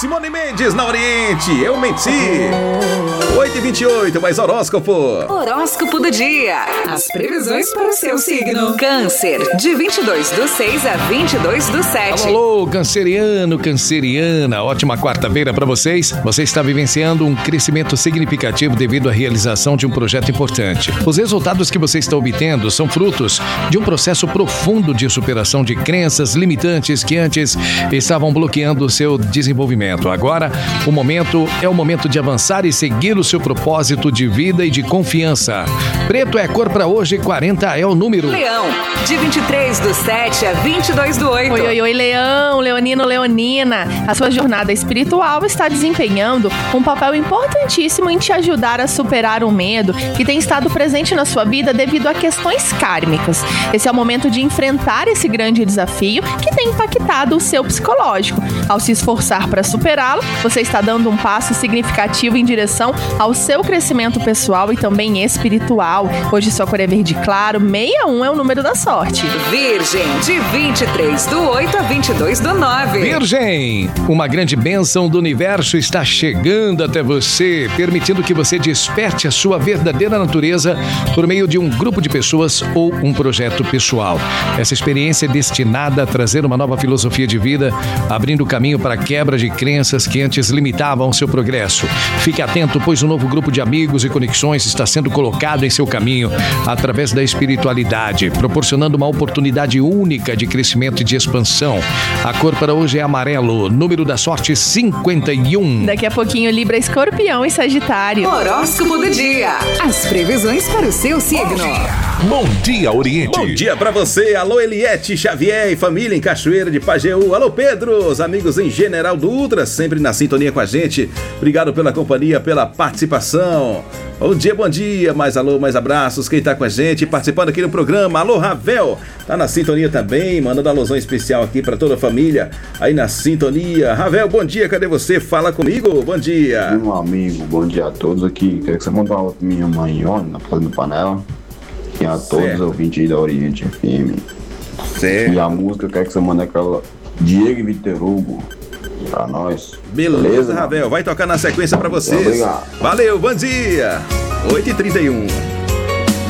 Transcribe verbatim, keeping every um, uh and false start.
Simone Mendes na Oriente, eu menti. oito e vinte e oito, mais horóscopo. Horóscopo do dia. As previsões para o seu signo. Câncer, de vinte e dois do seis a vinte e dois do sete. Alô, alô, canceriano, canceriana. Ótima quarta-feira para vocês. Você está vivenciando um crescimento significativo devido à realização de um projeto importante. Os resultados que você está obtendo são frutos de um processo profundo de superação de crenças limitantes que antes estavam bloqueando o seu desenvolvimento. Agora, o momento é o momento de avançar e seguir o seu propósito de vida e de confiança. Preto é a cor para hoje, quarenta é o número. Leão, de vinte e três do sete a vinte e dois do oito. Oi, oi, oi, Leão, Leonino, Leonina. A sua jornada espiritual está desempenhando um papel importantíssimo em te ajudar a superar o medo que tem estado presente na sua vida devido a questões kármicas. Esse é o momento de enfrentar esse grande desafio que tem impactado o seu psicológico. Ao se esforçar para superá-lo, você está dando um passo significativo em direção ao seu crescimento pessoal e também espiritual. Hoje sua cor é verde claro, sessenta e um é o número da sorte. Virgem, de vinte e três do oito a vinte e dois do nove. Virgem, uma grande bênção do universo está chegando até você, permitindo que você desperte a sua verdadeira natureza por meio de um grupo de pessoas ou um projeto pessoal. Essa experiência é destinada a trazer uma nova filosofia de vida, abrindo caminho para a quebra de crenças que antes limitavam o seu progresso. Fique atento, pois um novo grupo de amigos e conexões está sendo colocado em seu caminho através da espiritualidade, proporcionando uma oportunidade única de crescimento e de expansão. A cor para hoje é amarelo, número da sorte cinquenta e um. Daqui a pouquinho, Libra, Escorpião e Sagitário. Horóscopo do dia. As previsões para o seu signo. Bom dia, Oriente. Bom dia pra você, alô Eliette Xavier e família em Cachoeira de Pajeú. Alô Pedro, os amigos em General Dutra, sempre na sintonia com a gente. Obrigado pela companhia, pela participação. Bom dia, bom dia, mais alô, mais abraços. Quem tá com a gente, participando aqui no programa, alô Ravel, tá na sintonia também, mandando alusão especial aqui pra toda a família aí na sintonia. Ravel, bom dia, cadê você? Fala comigo, bom dia. Meu amigo, bom dia a todos aqui. Quero que você mande uma pra minha mãe ontem, na Casa do Panela. E a todos os ouvintes da Oriente F M. Certo. E a música, eu quero que você mande aquela Diego e Vitor Hugo pra nós. Beleza, Beleza, Ravel, vai tocar na sequência pra vocês. Obrigado. Valeu, bom dia. oito e trinta e um.